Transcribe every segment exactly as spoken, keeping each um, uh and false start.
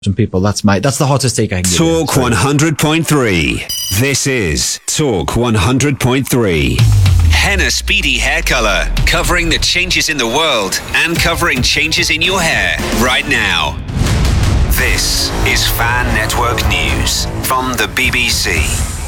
people. That's my that's the hottest take I can give. Talk one hundred point three. This is Talk one hundred point three. Henna Speedy Hair Colour, covering the changes in the world and covering changes in your hair right now. This is Fan Network News from the B B C.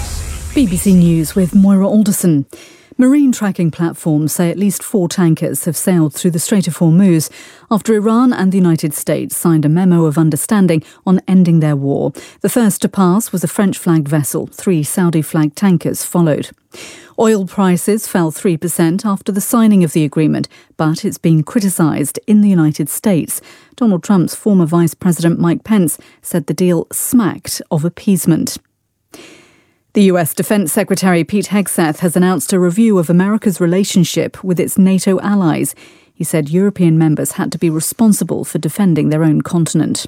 B B C News with Moira Alderson. Marine tracking platforms say at least four tankers have sailed through the Strait of Hormuz after Iran and the United States signed a memo of understanding on ending their war. The first to pass was a French-flagged vessel. Three Saudi-flagged tankers followed. Oil prices fell three percent after the signing of the agreement, but it's been criticised in the United States. Donald Trump's former Vice President Mike Pence said the deal smacked of appeasement. The U S Defense Secretary Pete Hegseth has announced a review of America's relationship with its NATO allies. He said European members had to be responsible for defending their own continent.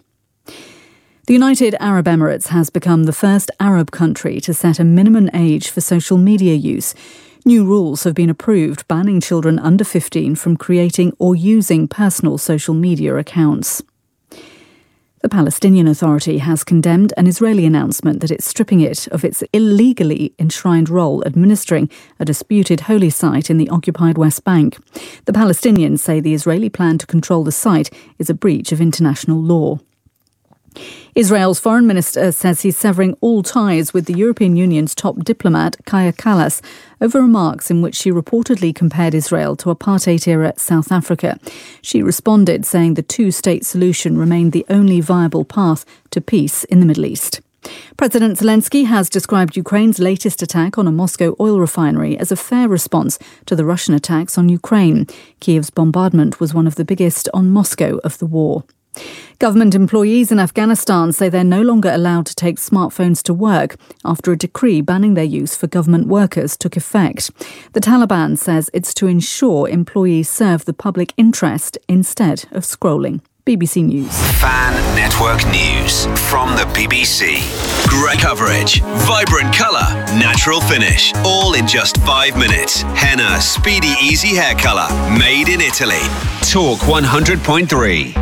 The United Arab Emirates has become the first Arab country to set a minimum age for social media use. New rules have been approved banning children under fifteen from creating or using personal social media accounts. The Palestinian Authority has condemned an Israeli announcement that it's stripping it of its illegally enshrined role administering a disputed holy site in the occupied West Bank. The Palestinians say the Israeli plan to control the site is a breach of international law. Israel's foreign minister says he's severing all ties with the European Union's top diplomat, Kaja Kallas, over remarks in which she reportedly compared Israel to apartheid-era South Africa. She responded saying the two-state solution remained the only viable path to peace in the Middle East. President Zelensky has described Ukraine's latest attack on a Moscow oil refinery as a fair response to the Russian attacks on Ukraine. Kiev's bombardment was one of the biggest on Moscow of the war. Government employees in Afghanistan say they're no longer allowed to take smartphones to work after a decree banning their use for government workers took effect. The Taliban says it's to ensure employees serve the public interest instead of scrolling. B B C News. Fan Network News from the B B C. Great coverage, vibrant colour, natural finish, all in just five minutes. Henna Speedy Easy Hair Colour, made in Italy. Talk one hundred point three.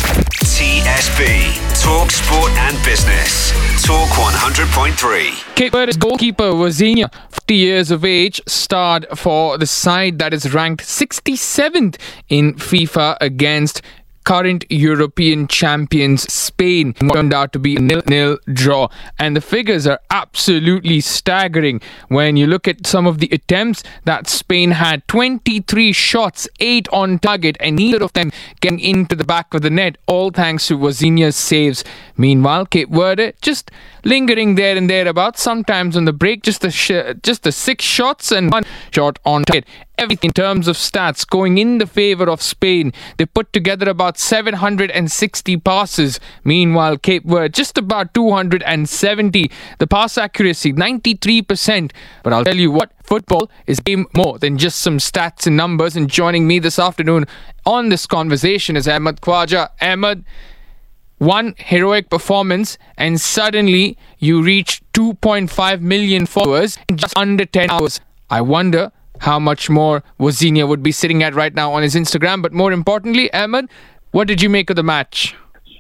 T S B, Talk Sport and Business. Talk one hundred point three. Cape Verde's goalkeeper Vozinha, fifty years of age, starred for the side that is ranked sixty-seventh in FIFA against current European champions Spain. It turned out to be a nil-nil draw, and the figures are absolutely staggering when you look at some of the attempts that Spain had. twenty-three shots, eight on target, and neither of them getting into the back of the net, all thanks to Vozinha's saves. Meanwhile, Cape Verde just lingering there and thereabouts, sometimes on the break, just the sh- just the six shots and one shot on target. Everything in terms of stats going in the favour of Spain. They put together about seven hundred sixty passes. Meanwhile, Cape Verde just about two hundred seventy. The pass accuracy, ninety-three percent. But I'll tell you what, football is game more than just some stats and numbers. And joining me this afternoon on this conversation is Ahmed Khwaja. Ahmed, one heroic performance and suddenly you reach two point five million followers in just under ten hours. I wonder how much more Vozinha would be sitting at right now on his Instagram. But more importantly, Ahmed, what did you make of the match?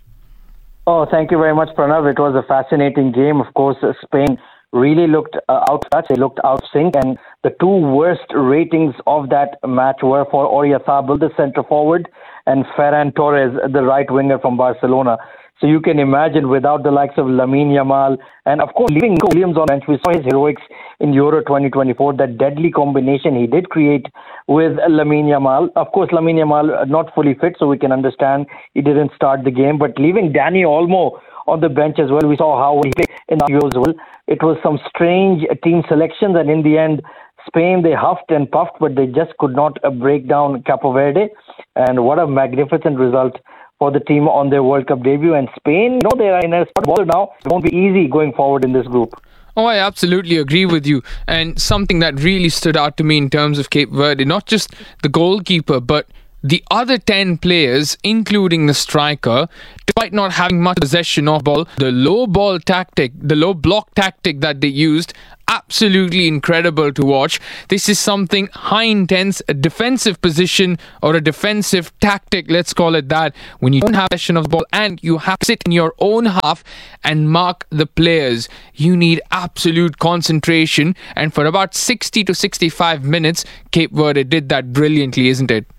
Oh, thank you very much, Pranav. It was a fascinating game. Of course, uh, Spain really looked uh, out of touch. They looked out of sync. And the two worst ratings of that match were for Oyarzabal, the centre forward, and Ferran Torres, the right winger from Barcelona. So you can imagine, without the likes of Lamine Yamal and, of course, leaving Nico Williams on bench, we saw his heroics in Euro twenty twenty-four, that deadly combination he did create with Lamine Yamal. Of course, Lamine Yamal not fully fit, so we can understand he didn't start the game. But leaving Dani Olmo on the bench as well, we saw how he played in the Euros as well. It was some strange team selections, and in the end, Spain, they huffed and puffed, but they just could not uh, break down Cape Verde. And what a magnificent result for the team on their World Cup debut. And Spain, you know, they are in a spot ball now. It won't be easy going forward in this group. Oh, I absolutely agree with you. And something that really stood out to me in terms of Cape Verde, not just the goalkeeper, but the other ten players, including the striker, despite not having much possession of ball, the low ball tactic, the low block tactic that they used, absolutely incredible to watch. This is something high intense, a defensive position or a defensive tactic, let's call it that, when you don't have possession of the ball and you have to sit in your own half and mark the players. You need absolute concentration, and for about sixty to sixty-five minutes, Cape Verde did that brilliantly, isn't it?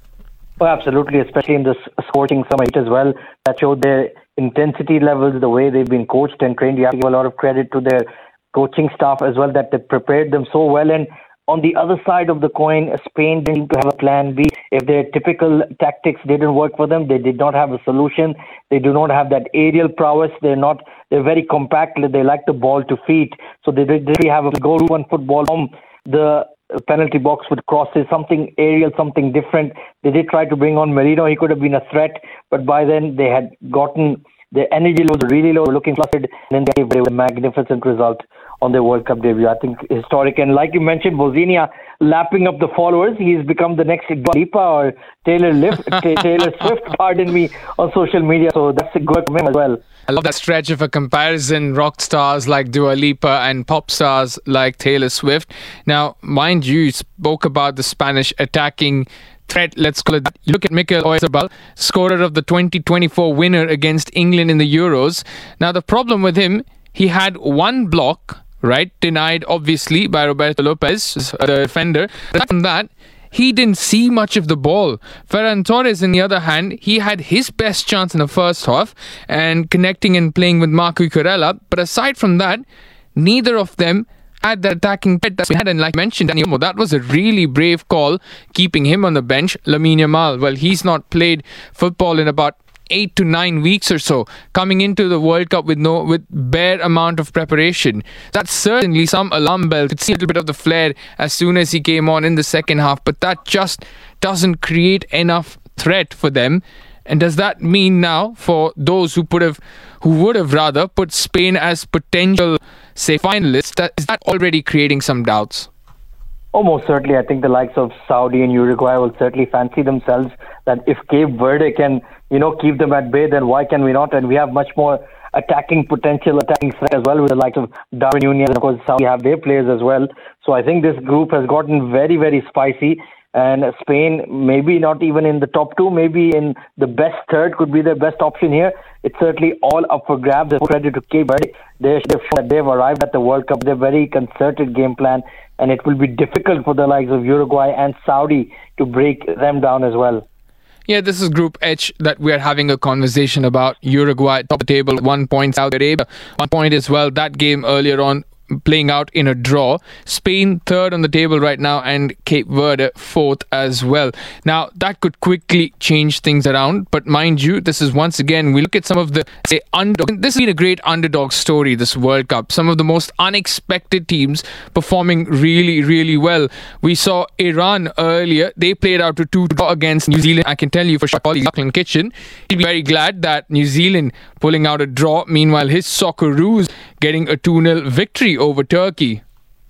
Oh, absolutely, especially in this scorching summer heat as well. That showed their intensity levels, the way they've been coached and trained. You have to give a lot of credit to their coaching staff as well, that they prepared them so well. And on the other side of the coin, Spain didn't need to have a plan B. If their typical tactics didn't work for them, they did not have a solution. They do not have that aerial prowess. They're not. They're very compact. They like the ball to feet. So they did really have a go one football from the penalty box with crosses, something aerial, something different. They did try to bring on Merino. He could have been a threat, but by then they had gotten their energy was really low, looking flustered, and then they gave a magnificent result on their World Cup debut. I think historic. And like you mentioned, Bosnia lapping up the followers. He's become the next Dua Lipa or Taylor, Lift, Taylor Swift, pardon me, on social media. So that's a good for him as well. I love that stretch of a comparison, rock stars like Dua Lipa and pop stars like Taylor Swift. Now, mind you, you spoke about the Spanish attacking threat, let's call it that. Look at Mikel Oyarzabal, scorer of the twenty twenty-four winner against England in the Euros. Now, the problem with him, he had one block, right, denied obviously by Roberto Lopez, the defender. But from that, he didn't see much of the ball. Ferran Torres, on the other hand, he had his best chance in the first half and connecting and playing with Marco Cucurella. But aside from that, neither of them had the attacking threat that we had. And like I mentioned, Dani Olmo, that was a really brave call, keeping him on the bench. Lamine Yamal, well, he's not played football in about eight to nine weeks or so, coming into the World Cup with no with bare amount of preparation. That's certainly some alarm bell. Could see a little bit of the flair as soon as he came on in the second half, but that just doesn't create enough threat for them. And does that mean now for those who put have who would have rather put Spain as potential, say, finalists, that is that already creating some doubts? Almost certainly. I think the likes of Saudi and Uruguay will certainly fancy themselves that if Cape Verde can, you know, keep them at bay, then why can we not? And we have much more attacking potential, attacking threat as well with the likes of Darwin Nunez. And of course, Saudi have their players as well. So I think this group has gotten very, very spicy. And Spain, maybe not even in the top two, maybe in the best third could be their best option here. It's certainly all up for grabs. Credit to Cape Verde. They've, they've arrived at the World Cup. They're a very concerted game plan, and it will be difficult for the likes of Uruguay and Saudi to break them down as well. Yeah, this is Group H that we are having a conversation about. Uruguay top of the table, one point. Saudi Arabia, one point as well. That game earlier on playing out in a draw. Spain third on the table right now, and Cape Verde fourth as well. Now, that could quickly change things around, but mind you, this is once again, we look at some of the, say, underdog. This has been a great underdog story, this World Cup. Some of the most unexpected teams performing really, really well. We saw Iran earlier. They played out a two draw against New Zealand. I can tell you for sure, Lachlan Kitchen, he'll be very glad that New Zealand pulling out a draw. Meanwhile, his Socceroos getting a two nil victory over Turkey.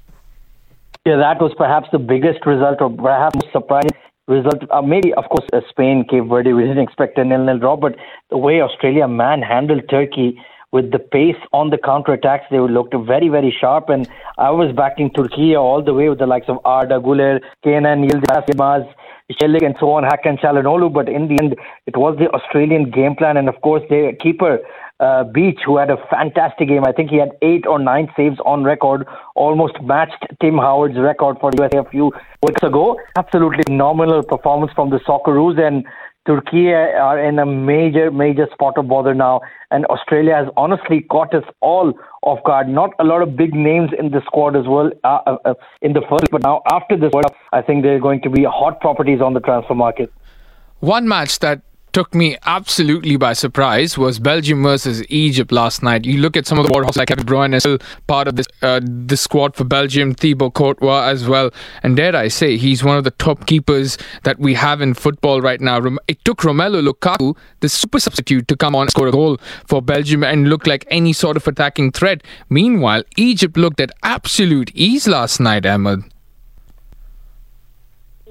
Yeah, that was perhaps the biggest result, or perhaps surprising result. Uh, maybe, of course, uh, Spain, Cape Verde, we didn't expect a nil nil draw, but the way Australia manhandled Turkey with the pace on the counter-attacks, they looked very, very sharp. And I was backing Turkey all the way with the likes of Arda Güler, Kenan Yildiz, Shelik, and so on, Hakan Çalhanoğlu. But in the end, it was the Australian game plan, and of course, their keeper, Uh, Beach, who had a fantastic game. I think he had eight or nine saves on record, almost matched Tim Howard's record for the U S A a few weeks ago. Absolutely phenomenal performance from the Socceroos, and Turkey are in a major, major spot of bother now. And Australia has honestly caught us all off guard. Not a lot of big names in the squad as well uh, uh, in the first, but now after this World Cup, I think they're going to be hot properties on the transfer market. One match that took me absolutely by surprise was Belgium versus Egypt last night. You look at some of the warhorses like Kevin De Bruyne is still part of this uh, this squad for Belgium, Thibaut Courtois as well. And dare I say, he's one of the top keepers that we have in football right now. It took Romelu Lukaku, the super substitute, to come on and score a goal for Belgium and look like any sort of attacking threat. Meanwhile, Egypt looked at absolute ease last night, Ahmed.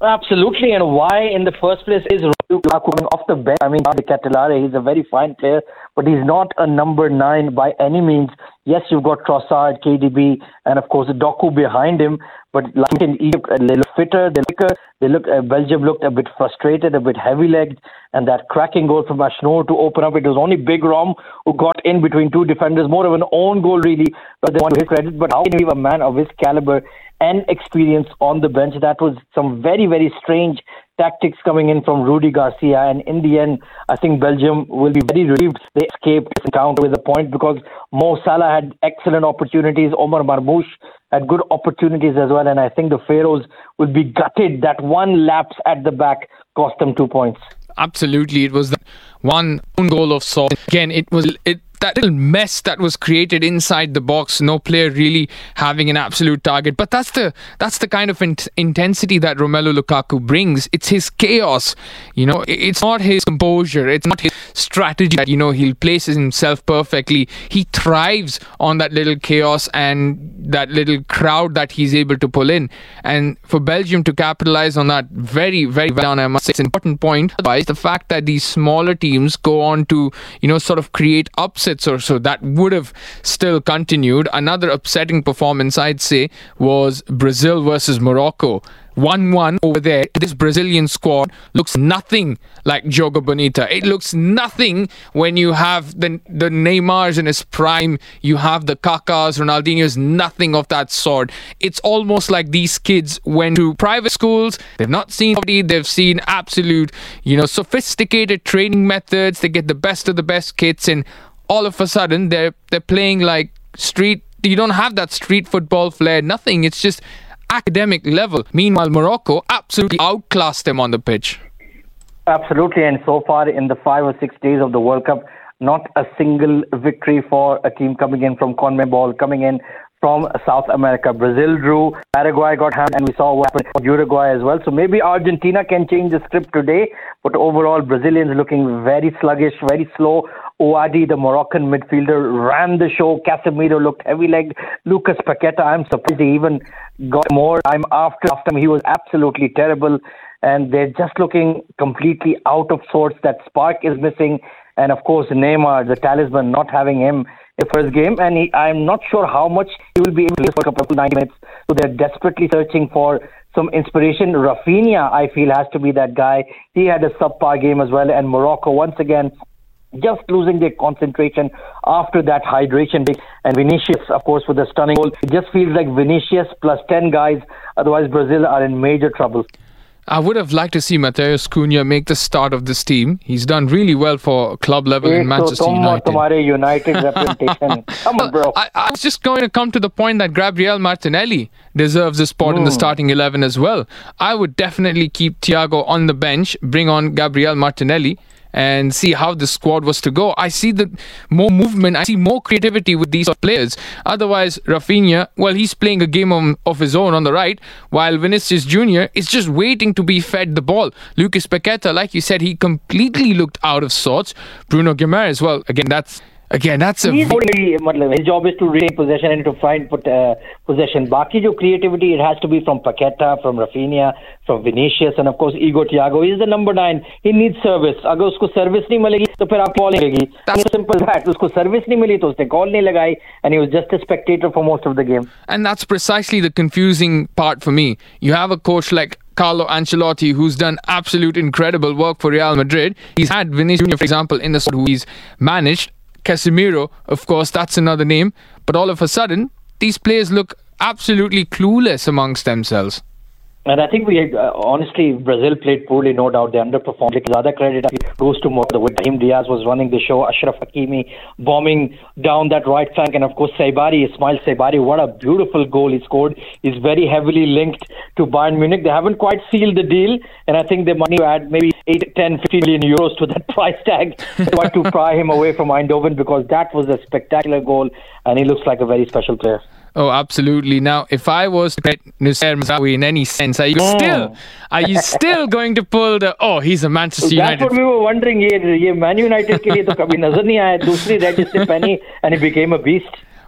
Absolutely, and why in the first place is Romelu Lukaku coming off the bench? I mean, De Ketelaere, he's a very fine player, but he's not a number nine by any means. Yes, you've got Trossard, K D B, and of course Doku behind him. But like in Egypt, they look fitter, they look, they look. Uh, Belgium looked a bit frustrated, a bit heavy-legged, and that cracking goal from Ashnour to open up. It was only Big Rom who got in between two defenders, more of an own goal really. But they want to his credit. But how can you leave a man of his caliber and experience on the bench? That was some very, very strange tactics coming in from Rudy Garcia, and in the end, I think Belgium will be very relieved they escaped this encounter with a point, because Mo Salah had excellent opportunities, Omar Marmoush had good opportunities as well, and I think the Pharaohs will be gutted that one lapse at the back cost them two points. Absolutely, it was the one own goal of sorts. Again, it was it. That little mess that was created inside the box, no player really having an absolute target. But that's the that's the kind of in- intensity that Romelu Lukaku brings. It's his chaos, you know. It's not his composure. It's not his strategy that, you know, he'll place himself perfectly. He thrives on that little chaos and that little crowd that he's able to pull in. And for Belgium to capitalize on that very, very well, I must say, it's an important point. Otherwise, the fact that these smaller teams go on to, you know, sort of create upsets or so, that would have still continued. Another upsetting performance, I'd say, was Brazil versus Morocco. one one over there. This Brazilian squad looks nothing like Jogo Bonito. It looks nothing when you have the the Neymars in his prime, you have the Kakas, Ronaldinho's, nothing of that sort. It's almost like these kids went to private schools, they've not seen poverty, they've seen absolute, you know, sophisticated training methods, they get the best of the best kits, and all of a sudden they're they're playing like street. You don't have that street football flair, nothing. It's just academic level. Meanwhile, Morocco absolutely outclassed them on the pitch. Absolutely, and so far in the five or six days of the World Cup, not a single victory for a team coming in from CONMEBOL, coming in from South America. Brazil drew, Paraguay got hammered, and we saw what happened with Uruguay as well. So maybe Argentina can change the script today, but overall, Brazilians looking very sluggish, very slow. Ouadi, the Moroccan midfielder, ran the show. Casemiro looked heavy-legged. Lucas Paqueta, I'm surprised he even got more time after. After him, he was absolutely terrible. And they're just looking completely out of sorts. That spark is missing. And of course, Neymar, the talisman, not having him in the first game. And he, I'm not sure how much he will be able to play for a couple of ninety minutes. So they're desperately searching for some inspiration. Rafinha, I feel, has to be that guy. He had a subpar game as well. And Morocco, once again, just losing their concentration after that hydration break. And Vinicius, of course, with a stunning goal. It just feels like Vinicius plus ten guys. Otherwise, Brazil are in major trouble. I would have liked to see Matheus Cunha make the start of this team. He's done really well for club level in Manchester United. Tomorrow United representation. Come on, bro. I, I was just going to come to the point that Gabriel Martinelli deserves a spot mm. in the starting eleven as well. I would definitely keep Thiago on the bench, bring on Gabriel Martinelli, and see how the squad was to go. I see the more movement, I see more creativity with these players. Otherwise, Rafinha, well, he's playing a game of, of his own on the right, while Vinicius Junior is just waiting to be fed the ball. Lucas Paqueta, like you said, he completely looked out of sorts. Bruno Guimaraes, well, again, that's Again, that's a... He's only, his job is to retain possession and to find put, uh, possession. Baki jo creativity, it has to be from Paqueta, from Rafinha, from Vinicius, and of course, Igor Thiago. He's the number nine. He needs service. Agar usko service nahi milegi, to phir aap call nahi legi. That's simple as that. Usko service nahi mili, to usne call nahi lagai, and he was just a spectator for most of the game. And that's precisely the confusing part for me. You have a coach like Carlo Ancelotti, who's done absolute incredible work for Real Madrid. He's had Vinicius Junior, for example, in the squad who he's managed. Casemiro, of course, that's another name. But all of a sudden, these players look absolutely clueless amongst themselves. And I think we had, uh, honestly, Brazil played poorly, no doubt. They underperformed. Like, the other credit goes to more the way Brahim Diaz was running the show, Ashraf Hakimi bombing down that right flank, and of course Saibari, Ismail Saibari, what a beautiful goal he scored. He's very heavily linked to Bayern Munich. They haven't quite sealed the deal, and I think they might add maybe eight, ten, fifteen million euros to that price tag to pry him away from Eindhoven, because that was a spectacular goal, and he looks like a very special player. Oh, absolutely. Now, if I was to get Noussair Mazraoui in any sense, are you oh. still are you still going to pull the, oh, he's a Manchester United? That's what we were wondering. Ye, ye Man United ke liye to kabhi nazar nahi aaya. Dusri red iste pehni and he became a beast.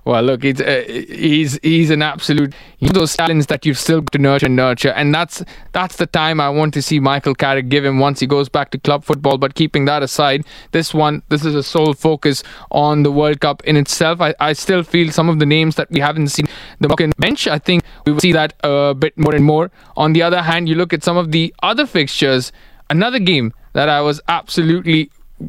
Well, look, it's, uh, he's he's an absolute, you know, those talents that you've still got to nurture and nurture, and that's that's the time I want to see Michael Carrick give him once he goes back to club football. But keeping that aside, this one, this is a sole focus on the World Cup in itself. I, I still feel some of the names that we haven't seen the Moroccan bench, I think we will see that a bit more and more. On the other hand, you look at some of the other fixtures, another game that I was absolutely,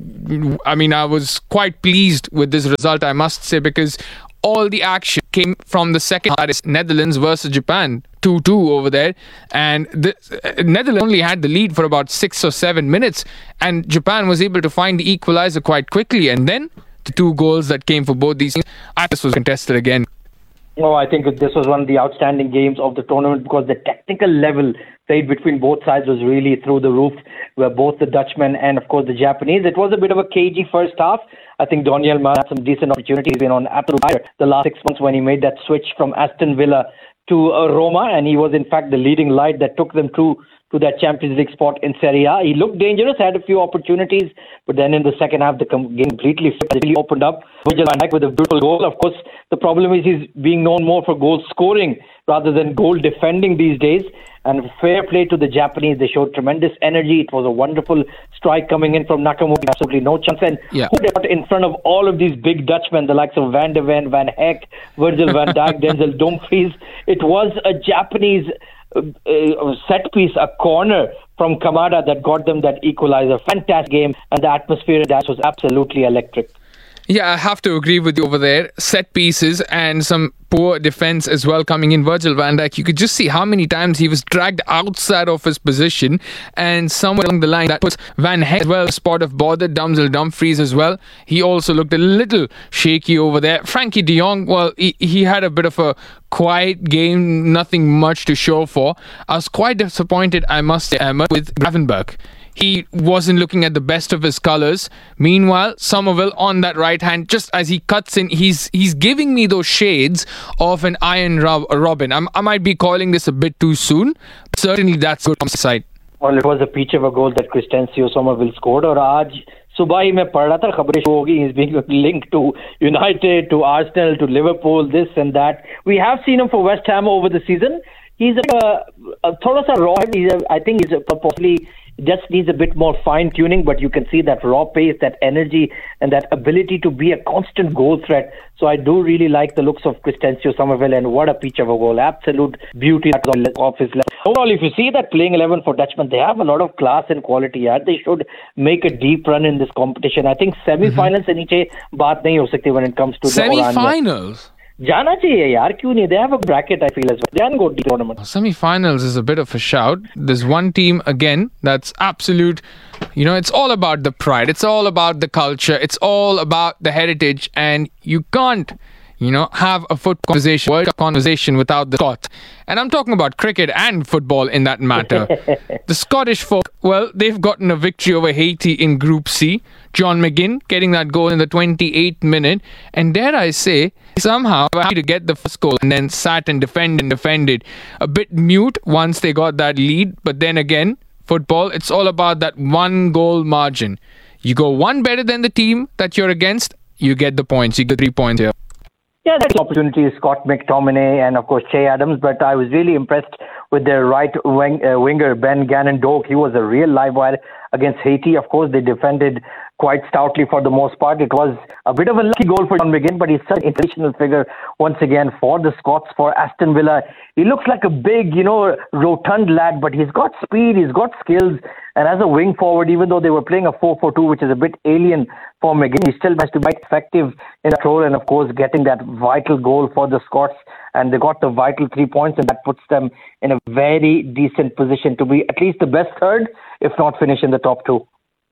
I mean, I was quite pleased with this result, I must say, because all the action came from the second half. That is Netherlands versus Japan, two two over there. And the uh, Netherlands only had the lead for about six or seven minutes. And Japan was able to find the equalizer quite quickly. And then the two goals that came for both these teams, I this was contested again. Oh, I think this was one of the outstanding games of the tournament because the technical level played between both sides was really through the roof, where both the Dutchmen and, of course, the Japanese. It was a bit of a cagey first half. I think Daniel Mann had some decent opportunities. He's been on absolute fire the last six months when he made that switch from Aston Villa to uh, Roma, and he was, in fact, the leading light that took them to to that Champions League spot in Serie A. He looked dangerous, had a few opportunities, but then in the second half, the game completely really opened up. Virgil van Dijk with a beautiful goal. Of course, the problem is he's being known more for goal scoring rather than goal defending these days. And fair play to the Japanese. They showed tremendous energy. It was a wonderful strike coming in from Nakamura. Absolutely no chance. And yeah. who got in front of all of these big Dutchmen, the likes of Van de Ven, Van Heck, Virgil van Dijk, Denzel Dumfries. It was a Japanese uh, uh, set piece, a corner from Kamada that got them that equalizer. Fantastic game. And the atmosphere in that was absolutely electric. Yeah, I have to agree with you over there. Set pieces and some poor defense as well coming in. Virgil van Dijk, you could just see how many times he was dragged outside of his position, and somewhere along the line that puts Van Heck as well, a spot of bother. Denzel Dumfries as well. He also looked a little shaky over there. Frankie de Jong, well, he, he had a bit of a quiet game, nothing much to show for. I was quite disappointed, I must say, Ahmed, with Gravenberch. He wasn't looking at the best of his colours. Meanwhile, Somerville on that right hand, just as he cuts in, he's he's giving me those shades of an Iron Rob- Robin. I'm, I might be calling this a bit too soon, but certainly that's good from the side. Well, it was a peach of a goal that Christencio Somerville scored. और आज सुबह ही मैं पढ़ रहा था खबरें शुरू होगी. He's being linked to United, to Arsenal, to Liverpool, this and that. We have seen him for West Ham over the season. He's a, a थोड़ा सा raw. He's a, I think he's a, possibly just needs a bit more fine tuning, but you can see that raw pace, that energy, and that ability to be a constant goal threat. So I do really like the looks of Christencio Somerville, and what a peach of a goal. Absolute beauty off his level. Overall, if you see that playing eleven for Dutchmen, they have a lot of class and quality. Yeah? They should make a deep run in this competition. I think semi-finals se niche baat nahi ho sakti when it comes to semi-finals. जाना चाहिए यार क्यों नहीं? They have a bracket, I feel, as well. They can go to the tournament. Semi-finals is a bit of a shout. There's one team again that's absolute, you know, it's all about the pride, it's all about the culture, it's all about the heritage, and you can't, you know, have a foot conversation, World Cup conversation without the Scot. And I'm talking about cricket and football in that matter. The Scottish folk, well, they've gotten a victory over Haiti in Group C. John McGinn getting that goal in the twenty-eighth minute. And dare I say, somehow happy to get the first goal and then sat and defended and defended. A bit mute once they got that lead. But then again, football, it's all about that one goal margin. You go one better than the team that you're against, you get the points. You get three points here. Yeah, that's opportunity. Scott McTominay and, of course, Che Adams. But I was really impressed with their right wing, uh, winger, Ben Gannon-Doak. He was a real live wire against Haiti. Of course, they defended quite stoutly for the most part. It was a bit of a lucky goal for John McGinn, but he's such an inspirational figure once again for the Scots, for Aston Villa. He looks like a big, you know, rotund lad, but he's got speed, he's got skills. And as a wing forward, even though they were playing a four four two, which is a bit alien for McGinn, he still has to be effective in that role, and of course getting that vital goal for the Scots. And they got the vital three points, and that puts them in a very decent position to be at least the best third, if not finish in the top two.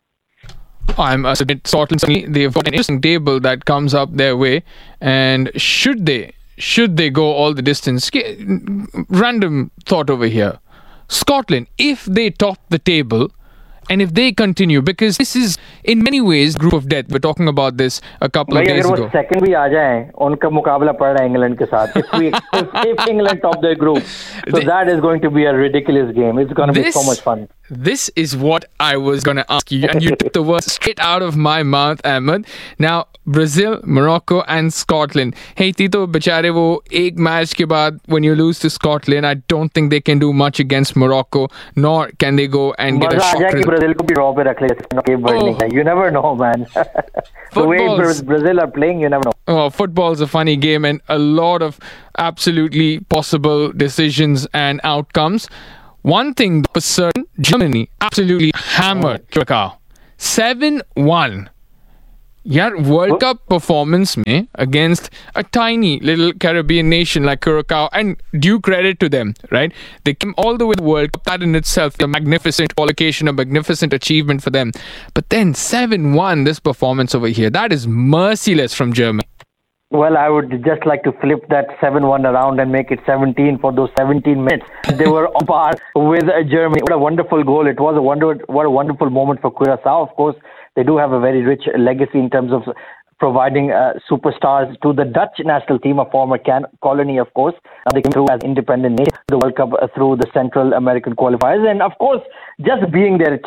I'm a bit Scotland. They've got an interesting table that comes up their way, and should they should they go all the distance? Random thought over here. Scotland, if they top the table And if they continue, because this is in many ways group of death. We're talking about this a couple of भाई days अगर ago. वो second भी आ जाएं, उनका मुकाबला पड़ रहा है इंग्लैंड के साथ. If we if, if England top their group, so They- that is going to be a ridiculous game. It's going to be This- so much fun. This is what I was going to ask you, and you took the words straight out of my mouth, Ahmed. Now, Brazil, Morocco, and Scotland. Hey, Tito, bechare wo ek match ke baad, when you lose to Scotland, I don't think they can do much against Morocco, nor can they go and get a मजा आ shock जाए कि result. Brazil को भी draw पे रख ले Cape Verde का. You never know, man. The way Footballs. Brazil are playing, you never know. Oh, football's a funny game, and a lot of absolutely possible decisions and outcomes. One thing for certain, Germany absolutely hammered Curacao. seven one. यार world cup performance में against a tiny little Caribbean nation like Curacao, and due credit to them, right? They came all the way to the World Cup. That in itself is a magnificent qualification, a magnificent achievement for them. But then seven one, this performance over here, that is merciless from Germany. Well, I would just like to flip that seven one around and make it seventeen for those seventeen minutes. They were on par with uh, Germany. What a wonderful goal. It was a wonder, what a wonderful moment for Curaçao. Of course, they do have a very rich legacy in terms of providing uh, superstars to the Dutch national team, a former can- colony, of course. Uh, they came through as independent nation, the World Cup uh, through the Central American qualifiers. And, of course, just being there,